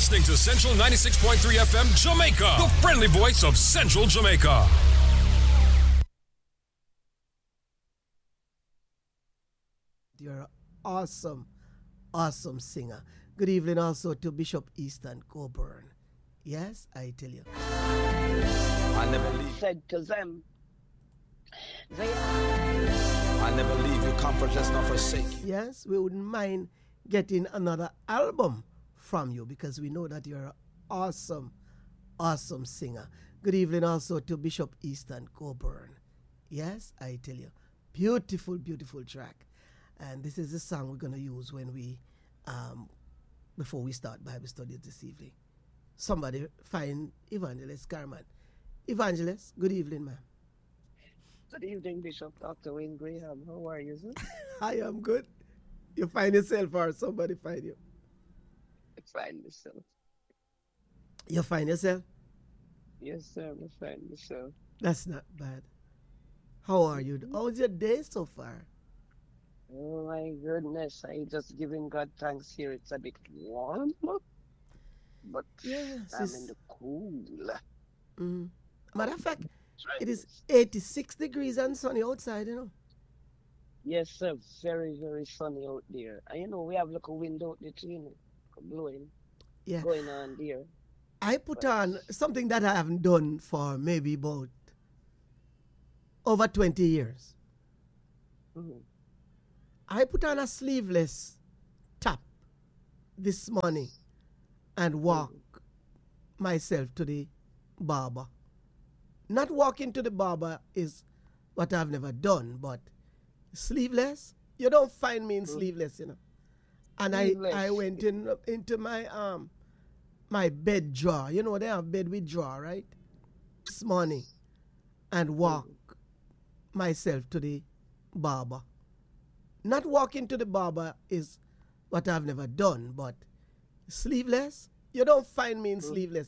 listening to Central 96.3 FM Jamaica, the friendly voice of Central Jamaica. You're an awesome, awesome singer. Good evening also to Bishop Easton Coburn. Yes, I tell you. I never leave. Said to them, I never leave you, comfort, just not forsake you. Yes, we wouldn't mind getting another album from you because we know that you're an awesome, awesome singer. Good evening also to Bishop Easton Coburn. Yes, I tell you. Beautiful, beautiful track. And this is the song we're going to use when we, before we start Bible study this evening. Somebody find Evangelist Carman. Evangelist, good evening, ma'am. good evening, Bishop Dr. Wayne Graham. How are you, sir? I am good. You find yourself or somebody find you? I find myself. You find yourself? Yes, sir, I find myself. That's not bad. How are you? How's your day so far? Oh, my goodness. I just giving God thanks here. It's a bit warm, but Yes, I'm in the cool. Matter of fact, it is 86 degrees and sunny outside, you know. Yes, sir. Very, very sunny out there. And we have like a wind out there too, blowing, Yeah. going on there. I put on something that I haven't done for maybe about over 20 years. Mhm. I put on a sleeveless top this morning and walk myself to the barber. Not walking to the barber is what I've never done, but sleeveless, you don't find me in sleeveless, you know. And I went into my my bed drawer. You know they have bed with drawer, right? This morning and walk myself to the barber. Not walking to the barber is what I've never done, but sleeveless, you don't find me in sleeveless.